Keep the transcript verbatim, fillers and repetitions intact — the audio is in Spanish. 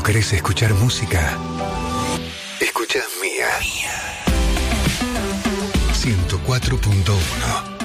querés escuchar música, escuchá Mía. ciento cuatro punto uno.